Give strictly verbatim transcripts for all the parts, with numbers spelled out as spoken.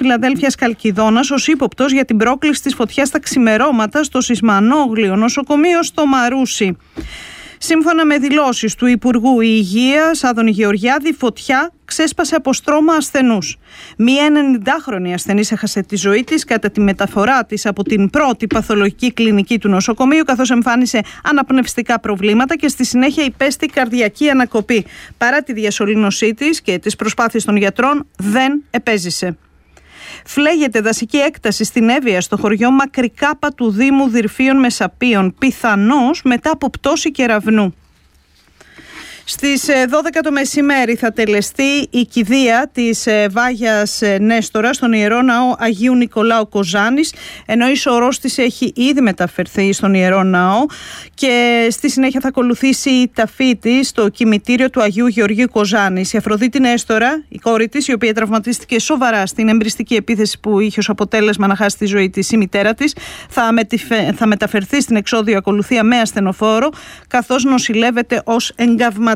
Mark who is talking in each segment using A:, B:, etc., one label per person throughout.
A: Φιλαδέλφειας Καλκιδόνας ως ύποπτος για την πρόκληση της φωτιάς στα ξημερώματα στο Σισμανόγλιο νοσοκομείο στο Μαρούσι. Σύμφωνα με δηλώσεις του Υπουργού Υγείας Άδωνη Γεωργιάδη, η φωτιά ξέσπασε από στρώμα ασθενούς. Μία ενενηντάχρονη ασθενής έχασε τη ζωή της κατά τη μεταφορά της από την πρώτη παθολογική κλινική του νοσοκομείου, καθώς εμφάνισε αναπνευστικά προβλήματα και στη συνέχεια υπέστη καρδιακή ανακοπή. Παρά τη διασωλήνωσή της και τις προσπάθειες των γιατρών, δεν επέζησε. Φλέγεται δασική έκταση στην Εύβοια, στο χωριό Μακρικάπα του Δήμου Δυρφίων Μεσαπίων, πιθανώς μετά από πτώση κεραυνού. Στις δώδεκα το μεσημέρι θα τελεστεί η κηδεία της Βάγιας Νέστορα στον Ιερό Ναό Αγίου Νικολάου Κοζάνης, ενώ η σωρός της έχει ήδη μεταφερθεί στον Ιερό Ναό και στη συνέχεια θα ακολουθήσει η ταφή της στο κημητήριο του Αγίου Γεωργίου Κοζάνης. Η Αφροδίτη Νέστορα, η κόρη της, η οποία τραυματίστηκε σοβαρά στην εμπριστική επίθεση που είχε ως αποτέλεσμα να χάσει τη ζωή της η μητέρα της, θα, μετηφε... θα μεταφερθεί στην εξώδιο ακολουθία με ασθενοφόρο, καθώς νοσηλεύεται ως εγκαυματίας.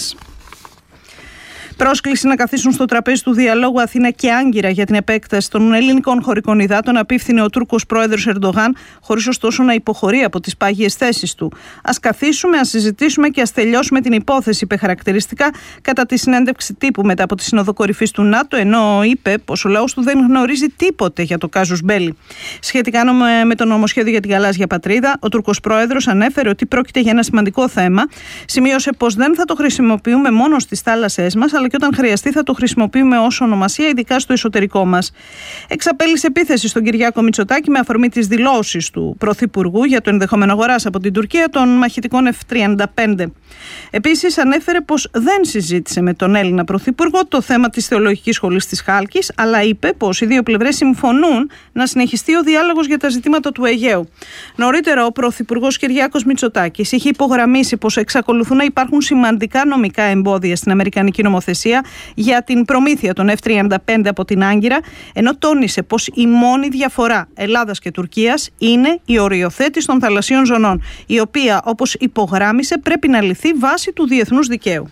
A: Πρόσκληση να καθίσουν στο τραπέζι του διαλόγου Αθήνα και Άγκυρα για την επέκταση των ελληνικών χωρικών υδάτων απίφθινε ο Τούρκος πρόεδρος Ερντογάν, χωρίς ωστόσο να υποχωρεί από τις πάγιες θέσεις του. Ας καθίσουμε, ας συζητήσουμε και ας τελειώσουμε την υπόθεση, είπε χαρακτηριστικά κατά τη συνέντευξη τύπου μετά από τη Σύνοδο Κορυφής του ΝΑΤΟ, ενώ είπε πως ο λαός του δεν γνωρίζει τίποτε για το κάζους μπέλι. Σχετικά με το νομοσχέδιο για την γαλάζια πατρίδα, ο Τούρκος πρόεδρος ανέφερε ότι πρόκειται για ένα σημαντικό θέμα. Σημείωσε πως δεν θα το χρησιμοποιούμε μόνο στις θάλασσές μας, αλλά και όταν χρειαστεί θα το χρησιμοποιούμε ως ονομασία, ειδικά στο εσωτερικό μας. Εξαπέλυσε επίθεση στον Κυριάκο Μητσοτάκη με αφορμή τις δηλώσεις του Πρωθυπουργού για το ενδεχόμενο αγοράς από την Τουρκία των μαχητικών εφ τριάντα πέντε. Επίσης, ανέφερε πως δεν συζήτησε με τον Έλληνα Πρωθυπουργό το θέμα της Θεολογικής Σχολής της Χάλκης, αλλά είπε πως οι δύο πλευρές συμφωνούν να συνεχιστεί ο διάλογος για τα ζητήματα του Αιγαίου. Νωρίτερα, ο Πρωθυπουργός Κυριάκος Μητσοτάκης είχε υπογραμμίσει πως εξακολουθούν να υπάρχουν σημαντικά νομικά εμπόδια στην αμερικανική νομοθεσία για την προμήθεια των εφ τριάντα πέντε από την Άγκυρα, ενώ τόνισε πως η μόνη διαφορά Ελλάδας και Τουρκίας είναι η οριοθέτηση των θαλασσίων ζωνών, η οποία, όπως υπογράμμισε, πρέπει να λυθεί βάσει του διεθνούς δικαίου.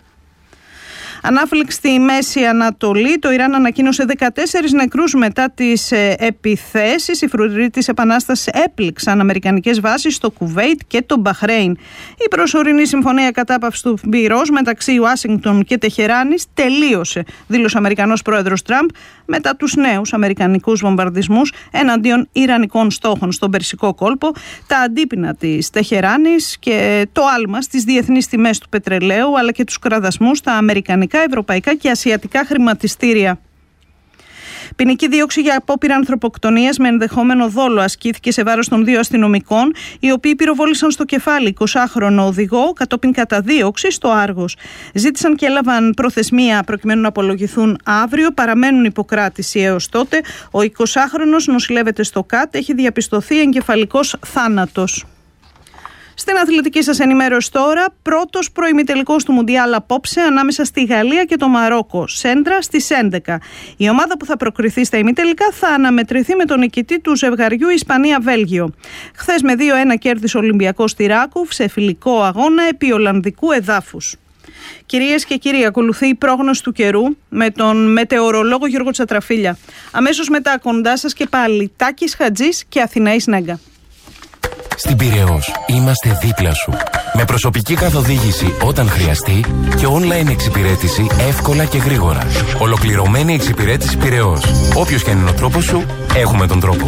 A: Ανάφληξη στη Μέση Ανατολή, το Ιράν ανακοίνωσε δεκατέσσερις νεκρούς μετά τις ε, επιθέσεις. Οι φρουροί της Επανάστασης έπληξαν αμερικανικές βάσεις στο Κουβέιτ και το Μπαχρέιν. Η προσωρινή συμφωνία κατάπαυσης του πυρός μεταξύ Ουάσιγκτον και Τεχεράνης τελείωσε, δήλωσε ο Αμερικανός πρόεδρος Τραμπ, μετά τους νέους αμερικανικούς βομβαρδισμούς εναντίον ιρανικών στόχων στον Περσικό κόλπο, τα αντίπεινα της Τεχεράνης και το άλμα στις διεθνείς τιμές του πετρελαίου, αλλά και τους κραδασμούς στα αμερικανικά, ευρωπαϊκά και ασιατικά χρηματιστήρια. Ποινική δίωξη για απόπειρα ανθρωποκτονίας με ενδεχόμενο δόλο ασκήθηκε σε βάρος των δύο αστυνομικών, οι οποίοι πυροβόλησαν στο κεφάλι εικοσάχρονο οδηγό κατόπιν καταδίωξη στο Άργος. Ζήτησαν και έλαβαν προθεσμία προκειμένου να απολογηθούν αύριο. Παραμένουν υποκράτηση έως τότε. Ο εικοσάχρονος νοσηλεύεται στο ΚΑΤ, έχει διαπιστωθεί εγκεφαλικός θάνατος. Στην αθλητική σας ενημέρωση τώρα, πρώτος προημιτελικός του Μουντιάλ απόψε ανάμεσα στη Γαλλία και το Μαρόκο, σέντρα στις έντεκα. Η ομάδα που θα προκριθεί στα ημιτελικά θα αναμετρηθεί με τον νικητή του ζευγαριού Ισπανία-Βέλγιο. Χθες με δύο ένα κέρδισε ο Ολυμπιακός στη Ράκουφ σε φιλικό αγώνα επί Ολλανδικού εδάφους. Κυρίες και κύριοι, ακολουθεί η πρόγνωση του καιρού με τον μετεωρολόγο Γιώργο Τσατραφίλια. Αμέσως μετά κοντά σας και πάλι Τάκης Χατζής και Αθηναής Νέγκα.
B: Στην Πειραιώς είμαστε δίπλα σου. Με προσωπική καθοδήγηση όταν χρειαστεί και online εξυπηρέτηση εύκολα και γρήγορα. Ολοκληρωμένη εξυπηρέτηση Πειραιώς. Όποιος και είναι ο τρόπος σου, έχουμε τον τρόπο.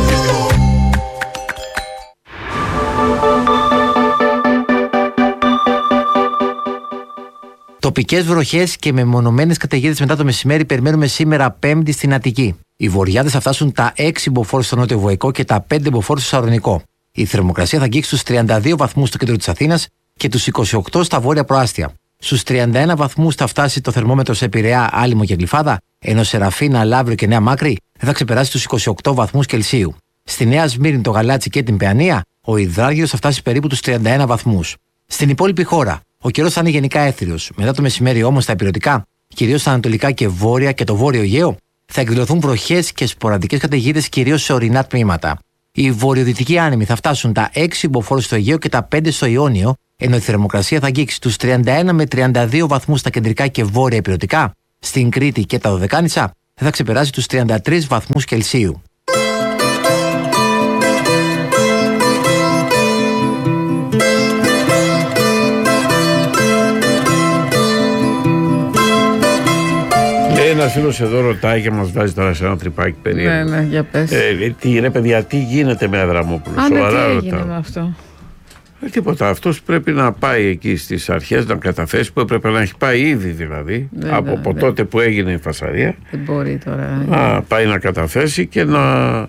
C: Τοπικές βροχές και μεμονωμένες καταιγίδες μετά το μεσημέρι περιμένουμε σήμερα Πέμπτη στην Αττική. Οι βορειάδες θα φτάσουν τα έξι μποφόρ στο νότιο Βοϊκό και τα πέντε μποφόρ στο Σαρονικό. Η θερμοκρασία θα αγγίξει στους τριάντα δύο βαθμούς στο κέντρο της Αθήνας και τους είκοσι οκτώ στα βόρεια προάστια. Στους τριάντα ένα βαθμούς θα φτάσει το θερμόμετρο σε Πειραιά, Άλυμο και Γλυφάδα, ενώ σε Ραφίνα, Λαύριο και Νέα Μάκρη δεν θα ξεπεράσει τους είκοσι οκτώ βαθμούς Κελσίου. Στη Νέα Σμύρνη, το Γαλάτσι και την Παιανία, ο υδράργυρος θα φτάσει περίπου τους τριάντα ένα βαθμούς. Στην υπόλοιπη χώρα, ο καιρός θα είναι γενικά έθριος. Μετά το μεσημέρι όμως στα υπηρετικά, κυρίως στα ανατολικά και βόρεια και το βόρειο Αιγαίο, θα εκδηλωθούν βροχές και σποραδικές καταιγίδες κυρίως σε ορεινά τμήματα. Οι βορειοδυτικοί άνεμοι θα φτάσουν τα έξι μποφόρ στο Αιγαίο και τα πέντε στο Ιόνιο, ενώ η θερμοκρασία θα αγγίξει τους τριάντα ένα με τριάντα δύο βαθμούς στα κεντρικά και βόρεια υπηρετικά, στην Κρήτη και τα Δωδεκάνησα, δεν θα ξεπεράσει τους τριάντα τρεις βαθμούς Κελσίου.
D: Ένας φίλος εδώ ρωτάει και μας βάζει τώρα σε ένα τρυπάκι περίεργο.
E: Ναι, ναι, για πες.
D: Ε, τι, ρε παιδιά, τι γίνεται με Αδραμόπουλο?
E: Α, ναι,
D: Σοβαρά
E: τι έγινε
D: ρωτάω.
E: με αυτό?
D: Ε, τίποτα. Αυτός πρέπει να πάει εκεί στις αρχές να καταθέσει, που έπρεπε να έχει πάει ήδη δηλαδή,
E: Δεν,
D: από,
E: δεν,
D: από
E: δεν.
D: τότε που έγινε η φασαρία.
E: Δεν μπορεί τώρα.
D: Να πάει να καταθέσει και να.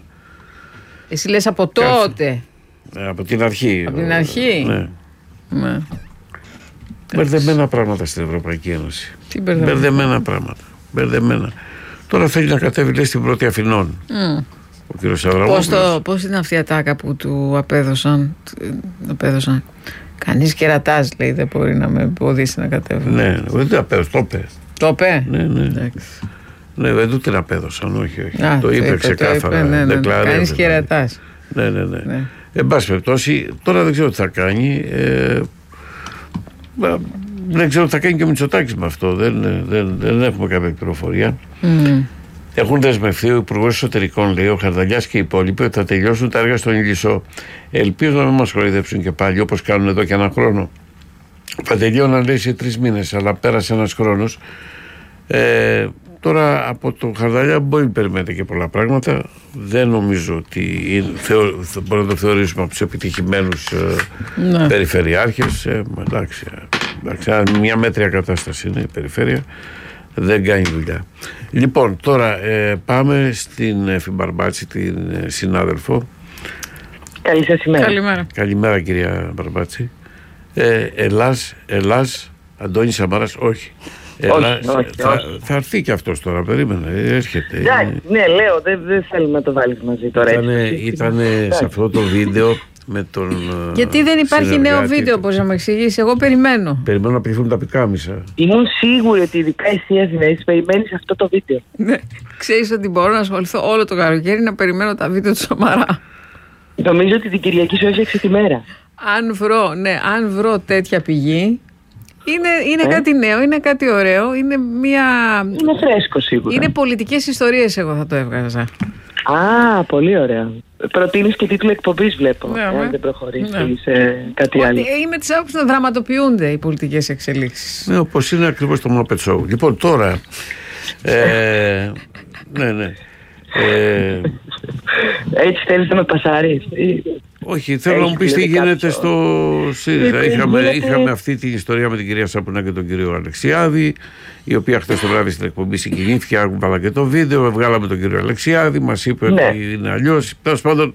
E: Εσύ λες από τότε.
D: Ε, από την αρχή.
E: Από την αρχή.
D: Ναι.
E: Ναι.
D: Μπερδεμένα πράγματα στην Ευρωπαϊκή Ένωση.
E: Τι μπερδεμένα.
D: Μπερδεμένα πράγματα. Μπερδεμένα. Τώρα θέλει να κατέβει, λέει, στην πρώτη Αθηνών.
E: Mm.
D: Ο κύριος Αβραμόπουλος.
E: Πώς, το, πώς είναι αυτή η ατάκα που του απέδωσαν, του απέδωσαν. Κανείς κερατάς, λέει, δεν μπορεί να με εμποδίσει να κατέβω.
D: Ναι, δεν το απέδωσε, το είπε.
E: Το είπε.
D: Ναι, ναι.
E: Εντάξει.
D: Ναι, δεν του την απέδωσαν, όχι, όχι.
E: Α,
D: το είπε ξεκάθαρα.
E: Ναι, ναι, ναι.
D: Δεκλαρέ,
E: Κανείς
D: δηλαδή.
E: κερατάς.
D: Ναι, ναι, ναι.
E: Ναι.
D: Εν πάση περιπτώσει, τώρα δεν ξέρω τι θα κάνει. Ε, μα, δεν ξέρω τι θα κάνει και ο Μητσοτάκης με αυτό. Δεν, δεν, δεν έχουμε κάποια πληροφορία.
E: Mm.
D: Έχουν δεσμευτεί ο Υπουργός Εσωτερικών, λέει, ο Χαρδαλιάς και οι υπόλοιποι, ότι θα τελειώσουν τα έργα στον Ηλισσό. Ελπίζω να μην μας χοροϊδέψουν και πάλι, όπως κάνουν εδώ και ένα χρόνο. Θα τελειώναν, λέει, σε τρεις μήνες, αλλά πέρασε ένας χρόνος. Ε, τώρα από τον Χαρδαλιά μπορεί να περιμένετε και πολλά πράγματα. Δεν νομίζω ότι είναι, θεω, μπορούμε να το θεωρήσουμε από τους επιτυχημένους ε,
E: Ναι.
D: περιφερειάρχες. Ε, εντάξει, εντάξει, μια μέτρια κατάσταση είναι η περιφέρεια. Δεν κάνει δουλειά. Λοιπόν, τώρα ε, πάμε στην Εφη Μπαρμπάτση, την ε, συνάδελφο.
F: Καλή σας ημέρα.
E: Καλημέρα.
D: Καλημέρα, κυρία Μπαρμπάτση. Ε, Ελλάς, Ελλάς, Αντώνης Σαμάρας, όχι. Ελλάς,
F: όχι, όχι,
D: θα,
F: όχι.
D: θα έρθει και αυτός τώρα, περίμενε, έρχεται.
F: Εντάξει, ναι, λέω, δεν, δεν θέλουμε να το βάλεις μαζί τώρα.
D: Ήτανε,
F: έτσι.
D: ήτανε σε αυτό το βίντεο με τον.
E: Γιατί δεν υπάρχει νέο
D: συνεργάτη
E: βίντεο,
D: του.
E: πώς να μου εξηγήσει. Εγώ περιμένω.
D: Περιμένω να πληθούν τα πικάμισα.
F: Ήμουν σίγουρη ότι ειδικά εσύ Αθηναής περιμένεις αυτό το βίντεο.
E: Ναι. Ξέρεις ότι μπορώ να ασχοληθώ όλο το καλοκαίρι να περιμένω τα βίντεο του Σαμαρά.
F: Νομίζω ότι την Κυριακή σου έφτιαξε τη μέρα.
E: Αν βρω, ναι, αν βρω τέτοια πηγή, είναι, είναι
F: Ε?
E: κάτι νέο, είναι κάτι ωραίο, είναι μια...
F: Είναι φρέσκο σίγουρα.
E: Είναι πολιτικές ιστορίες, εγώ θα το έβγαζα.
F: Α, πολύ ωραία. Προτείνεις και τίτλο εκπομπής, βλέπω.
E: Ναι,
F: αν
E: ναι.
F: δεν προχωρήσει
E: Ναι.
F: σε κάτι άλλο.
E: Ότι είμαι της άποψης να δραματοποιούνται οι πολιτικές εξελίξεις.
D: Ναι, όπως είναι ακριβώς το Muppet Show. Λοιπόν, τώρα. Ε, ναι, ναι. Ε,
F: Έτσι θέλεις να με πασάρεις.
D: όχι, θέλω να μου
F: Έχει
D: πεις τι
F: δηλαδή
D: γίνεται
F: κάποιο-
D: στο ΣΥΡΙΖΑ.
F: Ε,
D: Είχαμε,
F: γίνεται-
D: είχαμε αυτή την ιστορία με την κυρία Σαπουνά και τον κύριο Αλεξιάδη, η οποία χθες το βράδυ στην εκπομπή συγκινήθηκε, άκουγα και το βίντεο, βγάλαμε τον κύριο Αλεξιάδη, μας είπε
F: Ναι.
D: ότι είναι αλλιώς. Τέλος πάντων,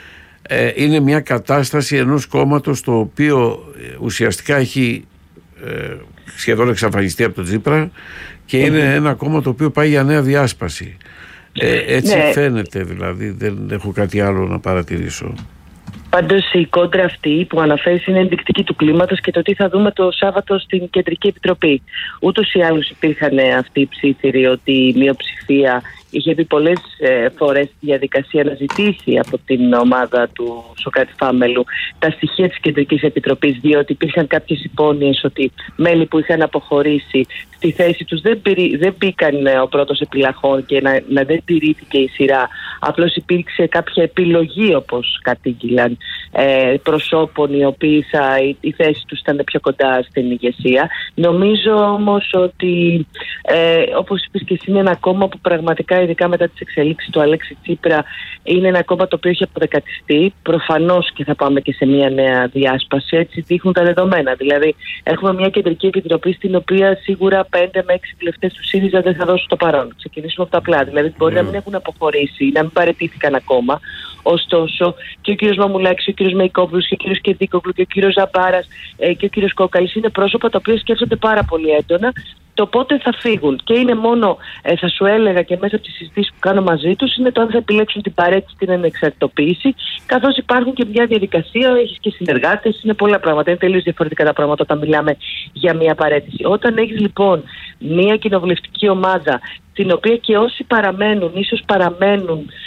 D: ε, είναι μια κατάσταση ενός κόμματος το οποίο ε, ουσιαστικά έχει ε, σχεδόν εξαφανιστεί από τον Τσίπρα και είναι ένα κόμμα το οποίο πάει για νέα διάσπαση. Ε, έτσι
F: Ναι.
D: φαίνεται, δηλαδή, δεν έχω κάτι άλλο να παρατηρήσω.
F: Πάντως η κόντρα αυτή που αναφέρεις είναι ενδεικτική του κλίματος και το τι θα δούμε το Σάββατο στην Κεντρική Επιτροπή. Ούτως ή άλλως υπήρχαν αυτοί οι ψήφιροι ότι η μειοψηφία είχε πει πολλές ε, φορές στη διαδικασία να ζητήσει από την ομάδα του Σωκράτη Φάμελου τα στοιχεία της Κεντρικής Επιτροπής, διότι υπήρχαν κάποιες υπόνοιες ότι μέλη που είχαν αποχωρήσει στη θέση τους δεν, πηρί, δεν μπήκαν ε, ο πρώτος επιλαχών και να, να δεν τηρήθηκε η σειρά. Απλώς υπήρξε κάποια επιλογή, όπως κατήγγυλαν, ε, προσώπων οι οποίοι θα, η, η θέση τους ήταν πιο κοντά στην ηγεσία. Νομίζω όμως ότι ε, όπως είπες και εσύ, είναι ένα κόμμα που πραγματικά, ειδικά μετά τις εξελίξεις του Αλέξη Τσίπρα, είναι ένα κόμμα το οποίο έχει αποδεκατιστεί. Προφανώς και θα πάμε και σε μια νέα διάσπαση, έτσι δείχνουν τα δεδομένα. Δηλαδή έχουμε μια Κεντρική Επιτροπή στην οποία σίγουρα πέντε με έξι βουλευτές του ΣΥΡΙΖΑ δεν θα δώσουν το παρόν. Ξεκινήσουμε από τα απλά. Δηλαδή μπορεί να μην έχουν αποχωρήσει, να μην παραιτήθηκαν ακόμα. Ωστόσο και ο κύριος Μαμουλάκης, και ο κύριος Μεϊκόπουλος, και ο κύριος Κεντίκογλου, και ο κύριος Ζαμπάρας ε, και ο κύριος Κόκαλης είναι πρόσωπα τα οποία σκέφτονται πάρα πολύ έντονα το πότε θα φύγουν. Και είναι μόνο, ε, θα σου έλεγα και μέσα από τις συζητήσεις που κάνω μαζί τους, είναι το αν θα επιλέξουν την παρέτηση, την ανεξαρτητοποίηση, καθώς υπάρχουν και μια διαδικασία, έχεις και συνεργάτες, είναι πολλά πράγματα. Είναι τελείως διαφορετικά τα πράγματα όταν μιλάμε για μια παρέτηση. Όταν έχεις λοιπόν μια κοινοβουλευτική ομάδα, την οποία και όσοι παραμένουν, ίσως παραμένουν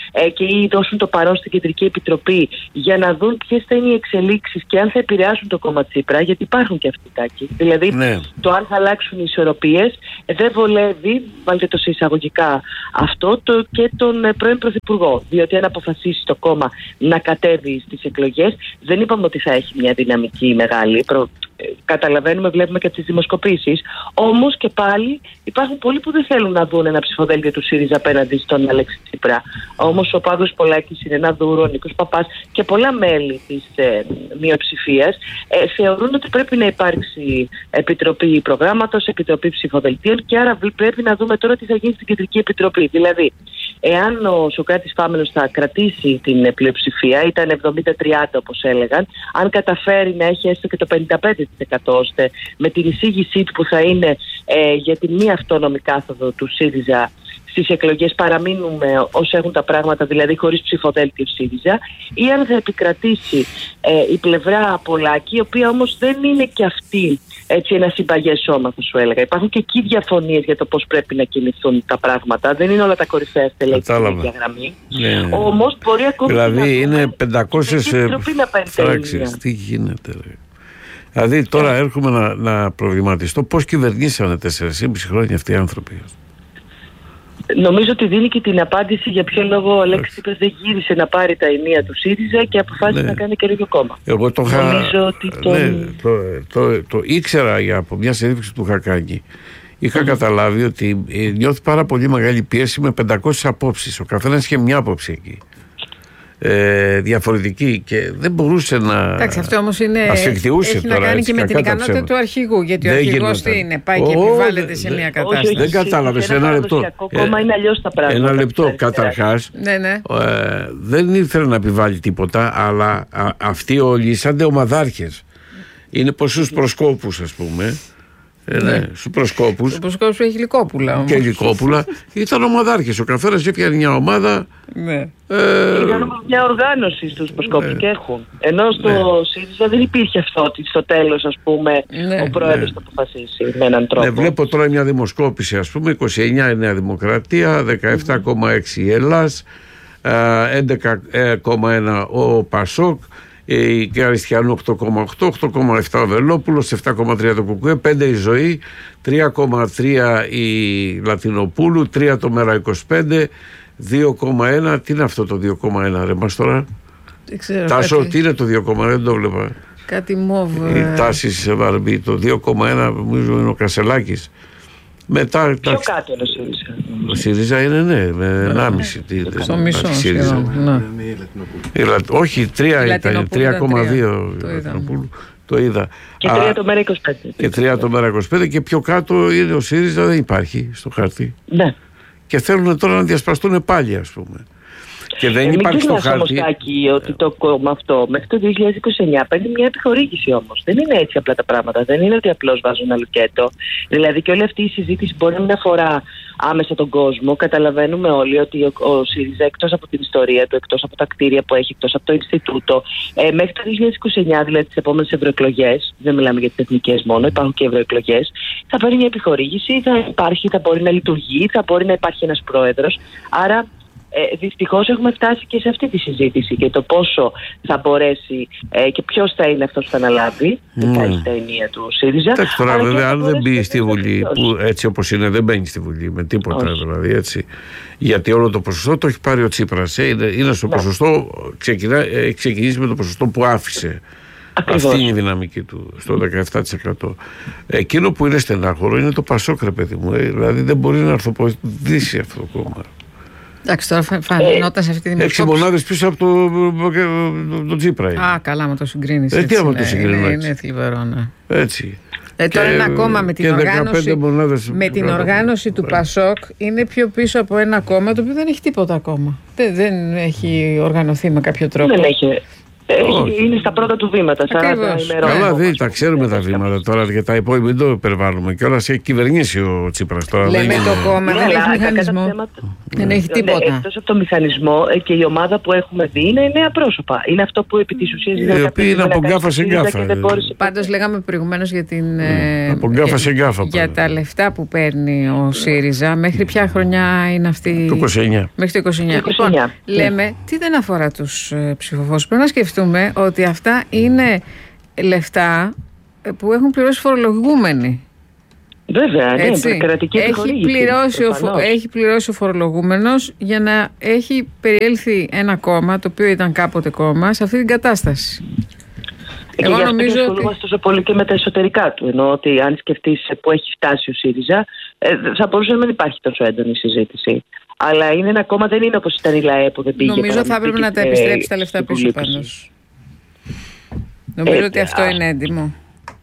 F: ε, και ή δώσουν το παρόν στην Κεντρική Επιτροπή για να δουν ποιες θα είναι οι εξελίξεις και αν θα επηρεάσουν το κόμμα Τσίπρα, γιατί υπάρχουν και αυτοί τάκοι. Δηλαδή, ναι. το αν θα αλλάξουν οι ισορροπίες ε, δεν βολεύει, βάλτε το σε εισαγωγικά, αυτό το, και τον ε, πρώην Πρωθυπουργό. Διότι αν αποφασίσει το κόμμα να κατέβει στις εκλογές, δεν είπαμε ότι θα έχει μια δυναμική μεγάλη. Προ... Καταλαβαίνουμε, βλέπουμε και τις δημοσκοπήσεις. Όμως και πάλι υπάρχουν πολλοί που δεν θέλουν να δουν ένα ψηφοδέλτιο του ΣΥΡΙΖΑ απέναντι στον Αλέξη Τσίπρα. Όμως ο Παύλος Πολάκης, η Ρενά Δούρο, ο Νίκος Παπάς και πολλά μέλη της ε, μειοψηφίας ε, θεωρούν ότι πρέπει να υπάρξει επιτροπή προγράμματος, επιτροπή ψηφοδελτίων και άρα πρέπει να δούμε τώρα τι θα γίνει στην Κεντρική Επιτροπή. Δηλαδή, εάν ο Σωκράτης Φάμελος θα κρατήσει την πλειοψηφία, ήταν εβδομήντα τριάντα όπως έλεγαν, αν καταφέρει να έχει έστω και το πενήντα πέντε τοις εκατό ώστε με την εισήγησή του που θα είναι ε, για τη μη αυτόνομη κάθοδο του ΣΥΡΙΖΑ στις εκλογές παραμείνουμε όσο έχουν τα πράγματα, δηλαδή χωρίς ψηφοδέλτιο ΣΥΡΙΖΑ, ή αν θα επικρατήσει ε, η πλευρά Πολάκη, η οποία όμως δεν είναι και αυτή έτσι ένα συμπαγές σώμα, θα σου έλεγα. Υπάρχουν και εκεί διαφωνίες για το πώς πρέπει να κινηθούν τα πράγματα. Δεν είναι όλα τα κορυφαία στελέχη στην ίδια γραμμή. Ναι. Όμως μπορεί ακόμη
D: δηλαδή
F: να
D: είναι πεντακόσιες φράξεις. Τι γίνεται, ρε. Δηλαδή τώρα έρχομαι να, να προβληματιστώ πώς κυβερνήσανε τέσσερα και μισό χρόνια αυτοί οι άνθρωποι.
F: Νομίζω ότι δίνει και την απάντηση για ποιο λόγο ο Αλέξης Τσίπρας δεν γύρισε να πάρει τα ενία του ΣΥΡΙΖΑ και αποφάσισε ναι. να κάνει καινούργιο κόμμα. Εγώ το είχα. Το... Ναι,
D: το, το, το, το ήξερα για, από μια συνέντευξη που είχα κάνει. Είχα mm. καταλάβει ότι ε, νιώθει πάρα πολύ μεγάλη πίεση με πεντακόσιες απόψεις. Ο καθένας είχε μια άποψη εκεί. Ε, διαφορετική και δεν μπορούσε να.
E: Εντάξει, αυτό όμως είναι.
D: Ασφικτιούσε
E: έχει
D: τώρα,
E: να κάνει
D: έτσι,
E: και με την ικανότητα του αρχηγού. Γιατί δεν ο αρχηγός τι είναι, πάει και επιβάλλεται σε μια κατάσταση.
D: Δεν κατάλαβες. Ένα λεπτό.
F: Κόμμα είναι αλλιώς τα πράγματα.
D: Ένα λεπτό. Καταρχάς,
E: ναι, ναι.
D: ε, δεν ήθελε να επιβάλλει τίποτα, αλλά α, αυτοί όλοι ήσαντε ομαδάρχες. Είναι ποσούς προσκόπους, ας πούμε. Ε, ναι, στου προσκόπους.
E: Ο προσκόπους έχει Λυκόπουλα όμως.
D: Και Λυκόπουλα. Ήταν ομαδάρχες. Ο καθένας έφτιανε μια ομάδα.
E: Ναι.
F: Ε, Ήταν όμως μια οργάνωση στους προσκόπους ναι. και έχουν. Ενώ στο ναι. ΣΥΡΙΖΑ δεν υπήρχε αυτό ότι στο τέλος, ας πούμε, ναι. ο πρόεδρος ναι. θα αποφασίσει με έναν τρόπο.
D: Ναι, βλέπω τώρα μια δημοσκόπηση, ας πούμε, είκοσι εννιά η Νέα Δημοκρατία, δεκαεπτά κόμμα έξι η Ελλάς, έντεκα κόμμα ένα ο Πασόκ, η Καριστιανού οκτώ κόμμα οκτώ, οκτώ κόμμα επτά ο Βελόπουλος, επτά κόμμα τρία το Κουκουέ, πέντε η Ζωή, τρία κόμμα τρία η Λατινοπούλου, τρία το Μέρα είκοσι πέντε, δύο κόμμα ένα. Τι είναι αυτό το δύο κόμμα ένα ρε μας τώρα?
E: Δεν ξέρω.
D: Τάσο,
E: κάτι...
D: τι είναι το δύο κόμμα ένα, δεν το βλέπα.
E: Κάτι μόβ.
D: Η τάση σε Βαρμπή, το δύο κόμμα ένα νομίζω είναι ο Κασελάκης. Μετά,
F: πιο τα... κάτω είναι ο ΣΥΡΙΖΑ.
D: Ο ΣΥΡΙΖΑ είναι ναι, με ενάμιση.
E: Στο μισό.
D: Όχι, τρία ήταν, τρία κόμμα δύο το είδα.
F: Και τρία το Μέρα είκοσι πέντε.
D: Και τρία το Μέρα είκοσι πέντε και πιο κάτω είναι ο ΣΥΡΙΖΑ, δεν υπάρχει στο χάρτη.
F: Ναι.
D: Και θέλουν τώρα να διασπαστούν πάλι, ας πούμε. Και δεν
F: ε,
D: υπάρχει στο χάρτη.
F: Μην ξεχνάς ότι το κόμμα αυτό μέχρι το δύο χιλιάδες είκοσι εννιά παίρνει μια επιχορήγηση όμως. Δεν είναι έτσι απλά τα πράγματα. Δεν είναι ότι απλώς βάζουν ένα λουκέτο. Δηλαδή και όλη αυτή η συζήτηση μπορεί να μην αφορά άμεσα τον κόσμο. Καταλαβαίνουμε όλοι ότι ο, ο ΣΥΡΙΖΑ εκτός από την ιστορία του, εκτός από τα κτίρια που έχει, εκτός από το Ινστιτούτο, ε, μέχρι το δύο χιλιάδες είκοσι εννιά, δηλαδή τις επόμενες ευρωεκλογές, δεν μιλάμε για τις εθνικές μόνο, υπάρχουν και ευρωεκλογές, θα παίρνει μια επιχορήγηση, θα υπάρχει, θα μπορεί να λειτουργεί, θα μπορεί να υπάρχει ένας πρόεδρος. Άρα. Ε, δυστυχώς έχουμε φτάσει και σε αυτή τη συζήτηση και το πόσο θα μπορέσει ε, και ποιος θα είναι αυτός που θα αναλάβει mm. θα έχει τα ενία του ΣΥΡΙΖΑ.
D: Εντάξει τώρα βέβαια αν δεν μπει στη Βουλή που έτσι όπως είναι δεν μπαίνει στη Βουλή με τίποτα όχι. Δηλαδή έτσι γιατί όλο το ποσοστό το έχει πάρει ο Τσίπρας ε, είναι, είναι στο ναι. ποσοστό ξεκινά, ε, ξεκινήσει με το ποσοστό που άφησε. Ακριβώς. Αυτή είναι η δυναμική του στο δεκαεπτά τοις εκατό. Εκείνο που είναι στενάχωρο είναι το Πασόκ ρε παιδί μου ε, δηλαδή δεν μπορεί να αρθοποδήσει αυτό το κόμμα.
E: Εντάξει, τώρα φανόταν σε αυτή τη δημοσκόπηση.
D: Έξι μονάδες πίσω από τον το, Τσίπρα.
E: Α, καλά, με το συγκρίνεις.
D: Ε, τι άμα το συγκρίνεις.
E: Είναι, είναι θλιβερό, ναι.
D: Έτσι.
E: Ε, τώρα και, ένα κόμμα με την οργάνωση, με την οργάνωση του Πασόκ είναι πιο πίσω από ένα κόμμα το οποίο δεν έχει τίποτα ακόμα. Δεν, δεν έχει οργανωθεί με κάποιο τρόπο.
F: Δεν έχει. Ε, είναι στα πρώτα του βήματα.
D: Καλά, δεν τα ξέρουμε τα βήματα τώρα για τα υπόλοιπα, μην το υπερβάλλουμε. Και όλα έχει κυβερνήσει ο Τσίπρας τώρα.
E: Λέμε το κόμμα, δεν έχει μηχανισμό. Δεν έχει τίποτα.
F: Εκτός από το μηχανισμό και η ομάδα που έχουμε δει είναι νέα πρόσωπα. Είναι αυτό που επί της ουσίας
D: οι οποίοι είναι από γκάφα σε γκάφα.
E: Πάντως λέγαμε προηγουμένως για την.
D: Από γκάφα σε γκάφα.
E: Για τα λεφτά που παίρνει ο ΣΥΡΙΖΑ. Μέχρι ποια χρονιά είναι αυτή?
D: Το είκοσι εννιά.
E: Μέχρι το είκοσι εννιά. Λοιπόν, λέμε τι δεν αφορά τους ψηφοφόρους. Πρέπει να σκεφτούμε ότι αυτά είναι λεφτά που έχουν πληρώσει φορολογούμενοι.
F: Βέβαια, ναι, κρατική
E: έχει πληρώσει, ο, έχει πληρώσει ο φορολογούμενος για να έχει περιέλθει ένα κόμμα, το οποίο ήταν κάποτε κόμμα, σε αυτή την κατάσταση.
F: Και εγώ νομίζω ότι ασχολούμαστε τόσο πολύ και με τα εσωτερικά του. Ενώ ότι αν σκεφτείς που έχει φτάσει ο ΣΥΡΙΖΑ, θα μπορούσε να μην υπάρχει τόσο έντονη συζήτηση. Αλλά είναι ένα κόμμα, δεν είναι όπως ήταν η ΛΑΕ που δεν πήγε.
E: Νομίζω θα έπρεπε να τα επιστρέψει τα λεφτά πίσω πάντως. Νομίζω ε, ότι αυτό α, είναι έντιμο.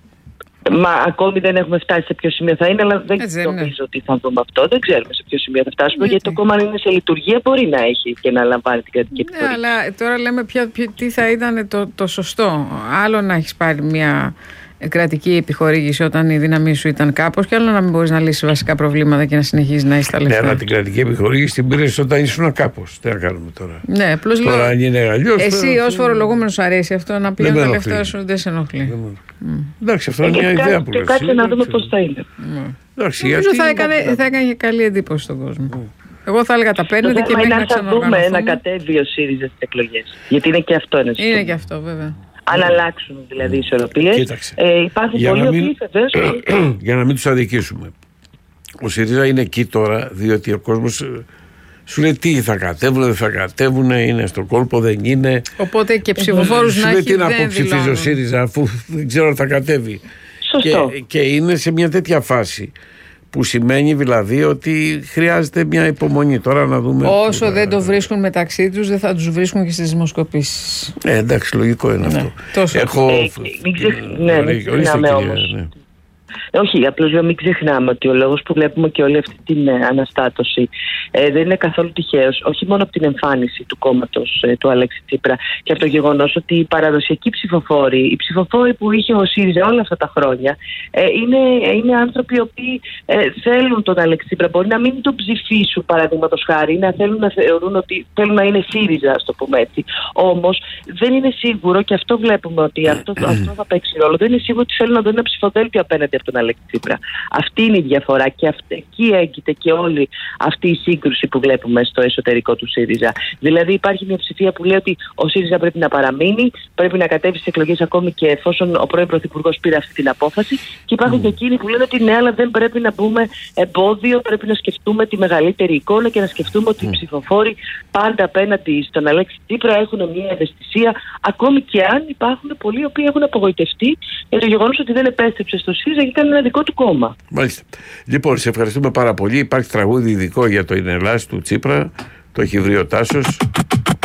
F: Μα ακόμη δεν έχουμε φτάσει σε ποιο σημείο θα είναι, αλλά δεν Έτσι, νομίζω ναι. ότι θα δούμε αυτό. Δεν ξέρουμε σε ποιο σημείο θα φτάσουμε, γιατί, γιατί το κόμμα είναι σε λειτουργία, μπορεί να έχει και να λαμβάνει την κρατική επιχορήγηση.
E: Ναι, αλλά τώρα λέμε ποια, ποια, τι θα ήταν το, το σωστό. Άλλο να έχει πάρει μια κρατική επιχορήγηση όταν η δύναμή σου ήταν κάπως, και άλλο να μην μπορείς να λύσεις βασικά προβλήματα και να συνεχίζεις να είσαι τα λεφτά.
D: Ναι, αλλά την κρατική επιχορήγηση την πήρες όταν ήσουν κάπως. Τι να κάνουμε τώρα.
E: Ναι, απλώς
D: τώρα,
E: λέω.
D: Αν είναι αλλιώς,
E: εσύ ως φορολογούμενος αρέσει αυτό να πληρώνει τα λεφτά σου, δεν σε ενοχλεί.
D: Mm. Εντάξει, αυτό είναι μια ιδέα που λες.
F: Και κάτσε να δούμε πώς θα είναι.
E: Νομίζω θα έκανε καλή εντύπωση στον κόσμο. Εγώ θα έλεγα τα παίρνετε και μην να
F: ξαναργανωθούμε. Θα δούμε να κατέβει ο ΣΥΡΙΖΑ στις εκλογές. Γιατί είναι και αυτό ένα
E: Είναι και αυτό, βέβαια.
F: Αν αλλάξουν δηλαδή οι ισορροπίες. Ε, υπάρχουν
D: για
F: πολλοί
D: να μην,
F: οποίοι βεβαίως.
D: Για να μην τους αδικήσουμε. Ο ΣΥΡΙΖΑ είναι εκεί τώρα, διότι ο κόσμος σου λέει τι θα κατέβουν, δεν θα κατέβουν, είναι στο κόλπο, δεν είναι.
E: Οπότε και ψηφοφόρους να έχει.
D: Τι να πω ψηφίζει ο ΣΥΡΙΖΑ, αφού δεν ξέρω αν θα κατέβει.
F: Σωστό.
D: Και, και είναι σε μια τέτοια φάση. Που σημαίνει δηλαδή ότι χρειάζεται μια υπομονή τώρα να δούμε.
E: Όσο που... δεν το βρίσκουν μεταξύ τους, δεν θα τους βρίσκουν και στις δημοσκοπήσεις.
D: Ε, εντάξει, λογικό είναι
E: ναι,
D: αυτό.
E: Τόσο.
D: Έχω.
F: Ε, μην ξεχνάμε, ναι, ξεχνάμε όμως. Ναι. Όχι, απλώς λέω μην ξεχνάμε ότι ο λόγος που βλέπουμε και όλη αυτή την ε, αναστάτωση ε, δεν είναι καθόλου τυχαίος. Όχι μόνο από την εμφάνιση του κόμματος ε, του Αλέξη Τσίπρα και από το γεγονός ότι οι παραδοσιακοί ψηφοφόροι, οι ψηφοφόροι που είχε ο ΣΥΡΙΖΑ όλα αυτά τα χρόνια, ε, είναι, είναι άνθρωποι οι οποίοι ε, θέλουν τον Αλέξη Τσίπρα. Μπορεί να μην τον ψηφίσουν, παραδείγματος χάρη, να θέλουν να θεωρούν ότι θέλουν να είναι ΣΥΡΙΖΑ, α το πούμε έτσι. Όμως δεν είναι σίγουρο, και αυτό βλέπουμε ότι αυτό, αυτό θα παίξει ρόλο, δεν είναι σίγουρο ότι θέλουν να δουν ένα ψηφοδέλτιο απέναντι από τον Αλέξη Τσίπρα. Αυτή είναι η διαφορά και αυτή, εκεί έγκυται και όλη αυτή η σύγκρουση που βλέπουμε στο εσωτερικό του ΣΥΡΙΖΑ. Δηλαδή υπάρχει μια ψηφία που λέει ότι ο ΣΥΡΙΖΑ πρέπει να παραμείνει, πρέπει να κατέβει στις εκλογές ακόμη και εφόσον ο πρώην Πρωθυπουργός πήρε αυτή την απόφαση, και υπάρχουν mm. και εκείνοι που λένε ότι ναι, αλλά δεν πρέπει να μπούμε εμπόδιο, πρέπει να σκεφτούμε τη μεγαλύτερη εικόνα και να σκεφτούμε ότι mm. οι ψηφοφόροι πάντα απέναντι στον Αλέξη Τσίπρα έχουν μια ευαισθησία, ακόμη και αν υπάρχουν πολλοί οι οποίοι έχουν απογοητευτεί για το γεγονός ότι δεν επέστρεψε στο ΣΥΡΙΖΑ και κάνει ένα δικό του κόμμα.
D: Μάλιστα. Λοιπόν, σε ευχαριστούμε πάρα πολύ. Υπάρχει τραγούδι ειδικό για το «Είναι Ελλάς» του Τσίπρα. Το έχει βρει ο Τάσος.